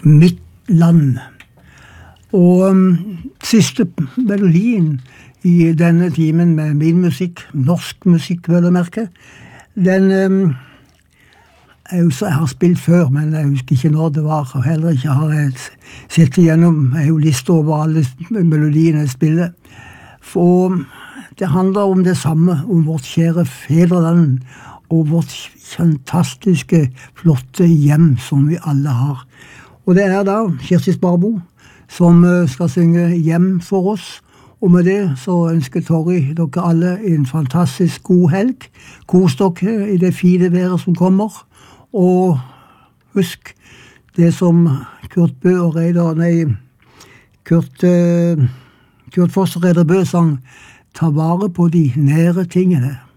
Mitt land. Og siste melodien i denne timen med min musikk, norsk musikk vel å merke, den jeg har spilt før, men jeg husker ikke når det var, og heller ikke har jeg sett igjennom, jeg har jo liste over alle melodiene jeg spiller. For det handler om det samme, om vårt kjære fedreland, og vårt fantastiske, flotte hjem som vi alle har. Og det da Kirsti Sparbo som skal synge hjem for oss. Og med det så ønsker Torry dere alle en fantastisk god helg. Kos dere i det fine været som kommer. Og husk det som Kurt Foss og Reidar Bø sang, ta vare på de nære tingene.